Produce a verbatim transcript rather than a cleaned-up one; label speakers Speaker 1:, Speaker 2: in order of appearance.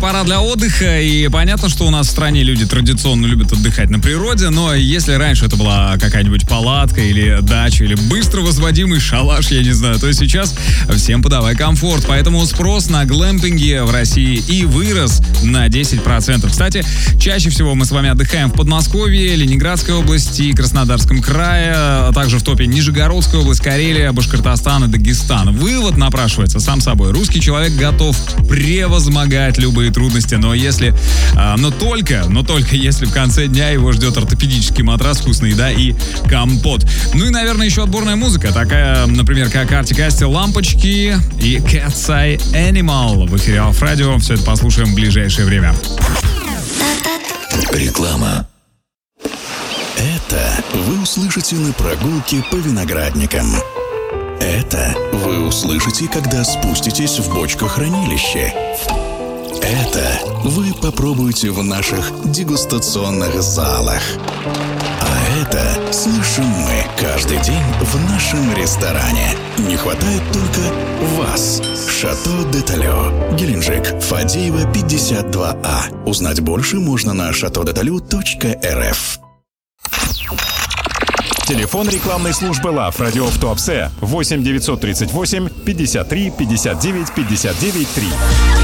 Speaker 1: пора для отдыха, и понятно, что у нас в стране люди традиционно любят отдыхать на природе, но если раньше это была какая-нибудь палатка или дача, или быстро возводимый шалаш, я не знаю, то сейчас всем подавай комфорт, поэтому спрос на глэмпинги в России и вырос на десять процентов. Кстати, чаще всего мы с вами отдыхаем в Подмосковье, Ленинградской области, Краснодарском крае, а также в топе Нижегородская область, Карелия, Башкортостан и Дагестан. Вывод напрашивается сам собой. Русский человек готов превозмогать любые трудности, но если, а, но только, но только если в конце дня его ждет ортопедический матрас, вкусная еда и компот. Ну и, наверное, еще отборная музыка, такая, например, как Артик Асти, «Лампочки» и Cat's Eye Animal. В эфире Алф Радио. Все это послушаем в ближайшее время.
Speaker 2: Реклама. Это вы услышите на прогулке по виноградникам. Это вы услышите, когда спуститесь в бочкохранилище. Это вы попробуете в наших дегустационных залах. А это слышим мы каждый день в нашем ресторане. Не хватает только вас. Шато де Талё, Геленджик, Фадеева, пятьдесят два А. Узнать больше можно на шато де талё точка эр эф.
Speaker 3: Телефон рекламной службы «Лав» радио в Туапсе восемь девятьсот тридцать восемь пятьдесят три пятьдесят девять пятьдесят девять три.